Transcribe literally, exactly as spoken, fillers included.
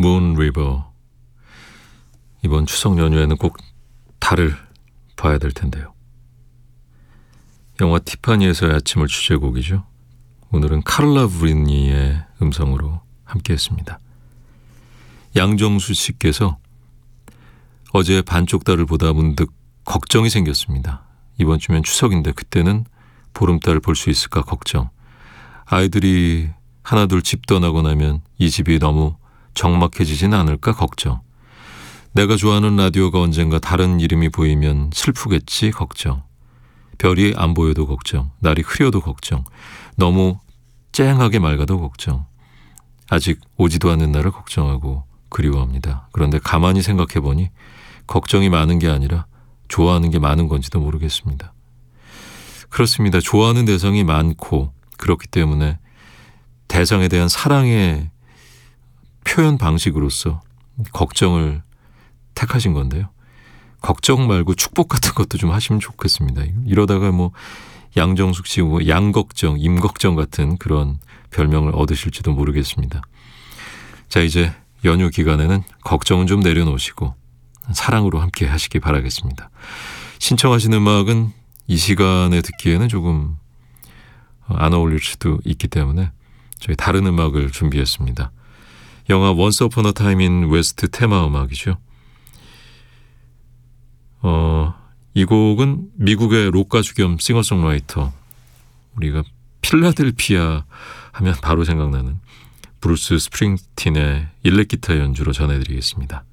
문 리버. 이번 추석 연휴에는 꼭 달을 봐야 될 텐데요. 영화 티파니에서의 아침을 주제곡이죠. 오늘은 카를라 브리니의 음성으로 함께했습니다. 양정수 씨께서 어제 반쪽 달을 보다 문득 걱정이 생겼습니다. 이번 주면 추석인데 그때는 보름달을 볼 수 있을까 걱정. 아이들이 하나둘 집 떠나고 나면 이 집이 너무 적막해지진 않을까 걱정. 내가 좋아하는 라디오가 언젠가 다른 이름이 보이면 슬프겠지 걱정. 별이 안 보여도 걱정. 날이 흐려도 걱정. 너무 쨍하게 맑아도 걱정. 아직 오지도 않는 날을 걱정하고 그리워합니다. 그런데 가만히 생각해보니 걱정이 많은 게 아니라 좋아하는 게 많은 건지도 모르겠습니다. 그렇습니다. 좋아하는 대상이 많고 그렇기 때문에 대상에 대한 사랑의 표현 방식으로서 걱정을 택하신 건데요. 걱정 말고 축복 같은 것도 좀 하시면 좋겠습니다. 이러다가 뭐 양정숙 씨 뭐 양걱정, 임걱정 같은 그런 별명을 얻으실지도 모르겠습니다. 자, 이제 연휴 기간에는 걱정은 좀 내려놓으시고 사랑으로 함께 하시기 바라겠습니다. 신청하신 음악은 이 시간에 듣기에는 조금 안 어울릴 수도 있기 때문에 저희 다른 음악을 준비했습니다. 영화 Once Upon a Time in West 테마 음악이죠. 어, 이 곡은 미국의 록 가수 겸 싱어송라이터, 우리가 필라델피아 하면 바로 생각나는 브루스 스프링스틴의 일렉 기타 연주로 전해드리겠습니다.